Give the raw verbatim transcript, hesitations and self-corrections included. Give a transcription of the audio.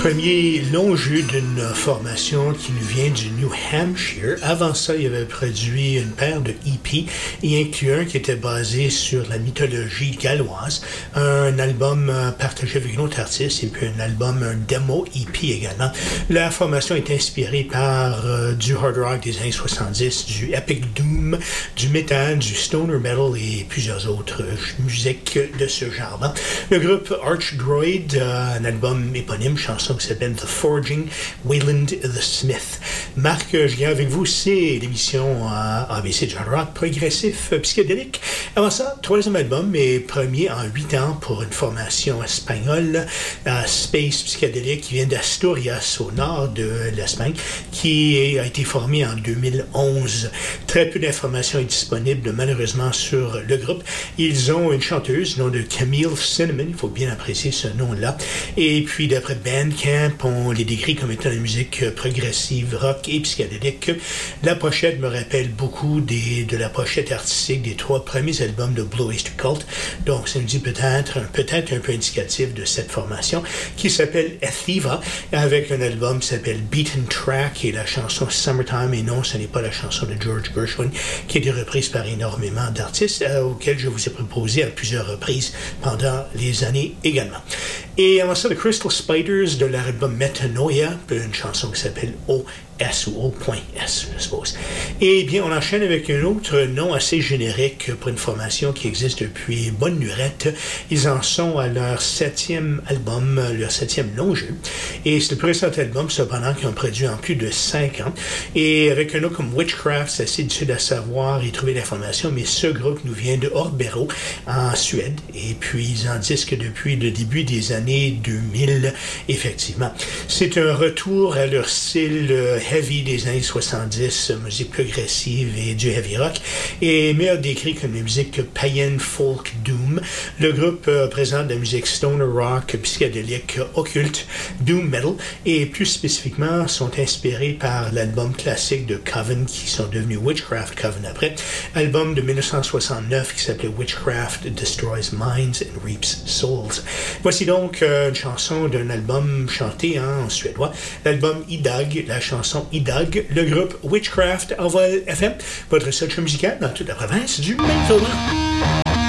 Premier long jeu d'une formation qui nous vient du New Hampshire. Avant ça, il avait produit une paire de E P et inclut un qui était basé sur la mythologie galloise, un album partagé avec un autre artiste et puis un album, un démo E P également. La formation est inspirée par euh, du hard rock des années soixante-dix, du epic doom, du metal, du stoner metal et plusieurs autres euh, musiques de ce genre. Le groupe Archdroid a un album éponyme, chanson qui s'appelle The Forging, Wayland the Smith. Marc, je viens avec vous, c'est l'émission euh, A B C du hard rock progressif euh, psychédélique. Avant ça, troisième album et premier en huit ans pour une formation espagnole, euh, Space Psychédélique, qui vient d'Asturias, au nord de l'Espagne, qui a été formée en deux mille onze. Très peu d'informations est disponible, malheureusement, sur le groupe. Ils ont une chanteuse, nom de Camille Cinnamon, il faut bien apprécier ce nom-là. Et puis, d'après Bandcamp, on les décrit comme étant de la musique progressive, rock et psychédélique. La pochette me rappelle beaucoup des, de la pochette artistique des trois premiers albums de Blue Oyster Cult. Donc, ça nous dit peut-être, peut-être un peu indicatif de cette formation qui s'appelle Ethiva, avec un album qui s'appelle Beaten Track et la chanson Summertime. Et non, ce n'est pas la chanson de George Gershwin qui a été reprise par énormément d'artistes euh, auxquels je vous ai proposé à plusieurs reprises pendant les années également. Et avant ça, The Crystal Spiders de leur album Metanoia, une chanson qui s'appelle O. S ou O.S, je suppose. Et bien, on enchaîne avec un autre nom assez générique pour une formation qui existe depuis bonne lurette. Ils en sont à leur septième album, leur septième long jeu. Et c'est le plus récent album, cependant, qu'ils ont produit en plus de cinq ans. Et avec un nom comme Witchcraft, c'est assez difficile à savoir et trouver l'information, mais ce groupe nous vient de Orbero, en Suède. Et puis, ils en disquent depuis le début des années deux mille, effectivement. C'est un retour à leur style euh, heavy des années soixante-dix, musique progressive et du heavy rock, et meilleur décrit comme la musique païenne folk doom. Le groupe euh, présente de la musique stoner rock, psychédélique, occulte, doom metal, et plus spécifiquement sont inspirés par l'album classique de Coven, qui sont devenus Witchcraft Coven après, album de dix-neuf cent soixante-neuf qui s'appelait Witchcraft Destroys Minds and Reaps Souls. Voici donc euh, une chanson d'un album chanté hein, en suédois, l'album Idag, la chanson Idag, le groupe Witchcraft Envol F M, votre seul show musical dans toute la province du Manitoba.